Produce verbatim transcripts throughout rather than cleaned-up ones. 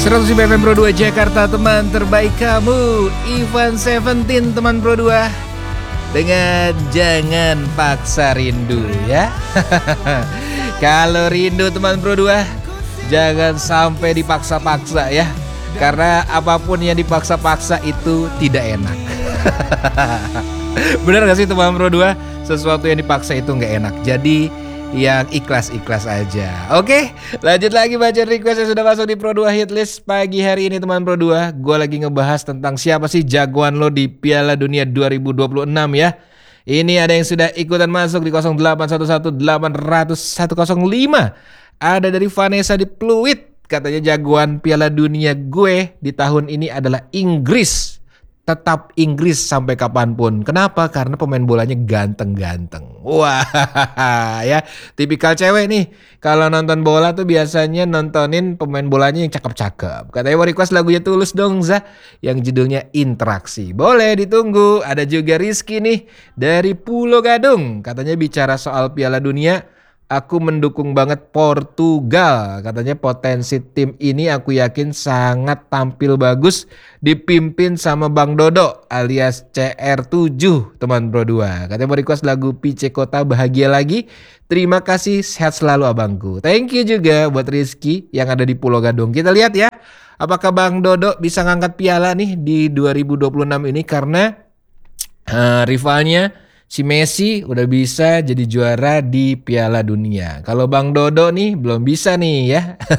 seratus lima F M Pro dua Jakarta, teman terbaik kamu. Ivan Seventeen, teman Pro dua, dengan Jangan Paksa Rindu ya. Kalau rindu teman Pro dua, jangan sampai dipaksa-paksa ya. Karena apapun yang dipaksa-paksa itu tidak enak. Benar gak sih teman Pro dua? Sesuatu yang dipaksa itu gak enak. Jadi yang ikhlas-ikhlas aja. Oke, lanjut lagi baca request yang sudah masuk di Pro dua Hitlist pagi hari ini teman Pro dua. Gue lagi ngebahas tentang siapa sih jagoan lo di Piala Dunia dua ribu dua puluh enam ya. Ini ada yang sudah ikutan masuk di nol delapan satu satu delapan nol nol satu nol lima. Ada dari Vanessa di Pluit. Katanya jagoan Piala Dunia gue di tahun ini adalah Inggris. Tetap Inggris sampai kapanpun. Kenapa? Karena pemain bolanya ganteng-ganteng. Wah, ya tipikal cewek nih. Kalau nonton bola tuh biasanya nontonin pemain bolanya yang cakep-cakep. Katanya mau request lagunya Tulus dong, Zah, yang judulnya Interaksi. Boleh ditunggu. Ada juga Rizky nih dari Pulau Gadung. Katanya bicara soal Piala Dunia, aku mendukung banget Portugal. Katanya potensi tim ini aku yakin sangat tampil bagus dipimpin sama Bang Dodo alias C R tujuh teman Pro dua. Katanya mau request lagu P C Kota Bahagia Lagi. Terima kasih, sehat selalu abangku. Thank you juga buat Rizky yang ada di Pulau Gadung. Kita lihat ya, apakah Bang Dodo bisa ngangkat piala nih di dua ribu dua puluh enam ini. Karena uh, rivalnya si Messi udah bisa jadi juara di Piala Dunia. Kalau Bang Dodo nih belum bisa nih ya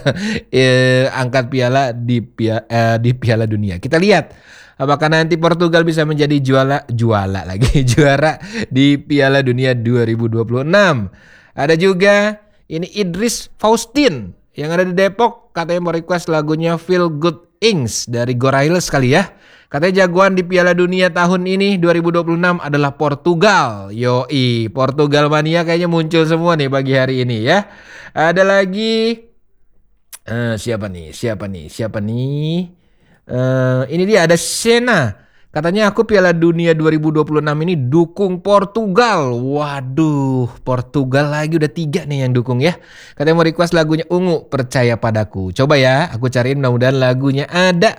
eh, angkat piala di pia, eh, di Piala Dunia. Kita lihat apakah nanti Portugal bisa menjadi juara juara lagi juara di Piala Dunia dua ribu dua puluh enam. Ada juga ini Idris Faustin yang ada di Depok. Katanya mau request lagunya Feel Good Inks dari Gorillaz kali ya. Katanya jagoan di Piala Dunia tahun ini dua ribu dua puluh enam adalah Portugal. Yoi, Portugal mania kayaknya muncul semua nih pagi hari ini ya. Ada lagi uh, siapa nih? Siapa nih? Siapa nih? Uh, ini dia ada Sena. Katanya aku Piala Dunia dua ribu dua puluh enam ini dukung Portugal. Waduh, Portugal lagi udah tiga nih yang dukung ya. Katanya mau request lagunya Ungu, Percaya Padaku. Coba ya, aku cariin mudah-mudahan lagunya ada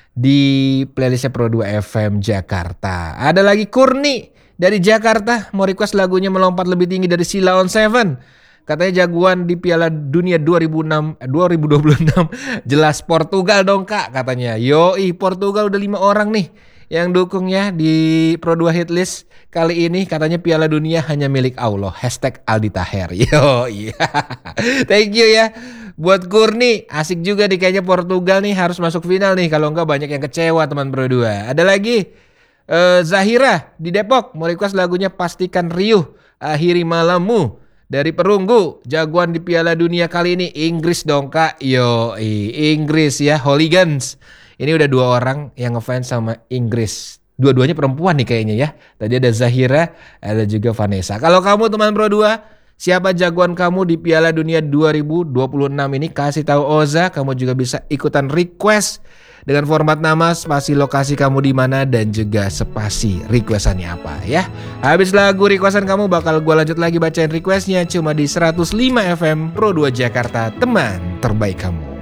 di playlistnya Pro dua F M Jakarta. Ada lagi Kurni dari Jakarta mau request lagunya Melompat Lebih Tinggi dari Sheila on Seven. Katanya jagoan di Piala Dunia dua ribu dua puluh enam jelas Portugal dong kak katanya. Yoi, Portugal udah lima orang nih yang dukung ya di Pro dua Hitlist kali ini. Katanya Piala Dunia hanya milik Allah. Hashtag Aldi Taher. Yoi. Thank you ya buat Kurni. Asik juga nih kayaknya Portugal nih harus masuk final nih. Kalau enggak banyak yang kecewa teman Pro dua. Ada lagi uh, Zahira di Depok mau request lagunya Pastikan Riuh Akhiri Malammu dari Perunggu. Jagoan di Piala Dunia kali ini Inggris dong kak. Yoi, Inggris ya, Hooligans. Ini udah dua orang yang ngefans sama Inggris. Dua-duanya perempuan nih kayaknya ya. Tadi ada Zahira, ada juga Vanessa. Kalau kamu teman Pro dua, siapa jagoan kamu di Piala Dunia dua ribu dua puluh enam ini? Kasih tahu Oza. Kamu juga bisa ikutan request dengan format nama, spasi lokasi kamu di mana, dan juga spasi requestannya apa ya. Habis lagu requestan kamu bakal gue lanjut lagi bacain requestnya cuma di seratus lima F M Pro dua Jakarta, teman terbaik kamu.